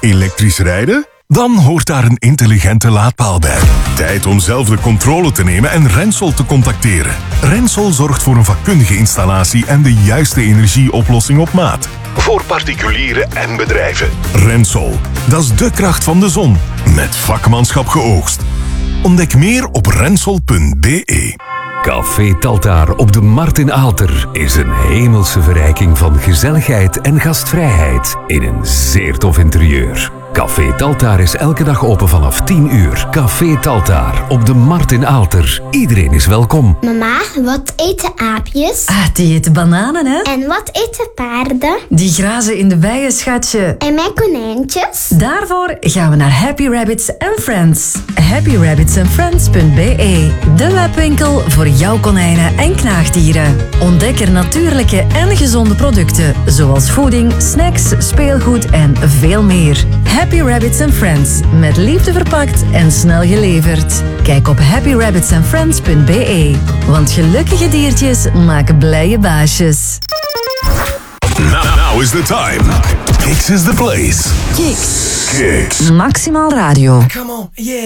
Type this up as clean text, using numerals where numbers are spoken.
Elektrisch rijden? Dan hoort daar een intelligente laadpaal bij. Tijd om zelf de controle te nemen en Rensol te contacteren. Rensol zorgt voor een vakkundige installatie en de juiste energieoplossing op maat. Voor particulieren en bedrijven. Rensol, dat is de kracht van de zon. Met vakmanschap geoogst. Ontdek meer op rensol.be. Café Taltaar op de Markt in Aalter is een hemelse verrijking van gezelligheid en gastvrijheid in een zeer tof interieur. Café Taltaar is elke dag open vanaf 10 uur. Café Taltaar op de Markt in Aalter. Iedereen is welkom. Mama, wat eten aapjes? Die eten bananen, hè? En wat eten paarden? Die grazen in de weien, schatje. En mijn konijntjes? Daarvoor gaan we naar Happy Rabbits and Friends. happyrabbitsandfriends.be, de webwinkel voor jouw konijnen en knaagdieren. Ontdek er natuurlijke en gezonde producten, zoals voeding, snacks, speelgoed en veel meer. Happy Rabbits and Friends, met liefde verpakt en snel geleverd. Kijk op happyrabbitsandfriends.be, want gelukkige diertjes maken blije baasjes. Now is the time. Kicks is the place. Kicks. Kicks. Maximaal Radio. Come on, yeah.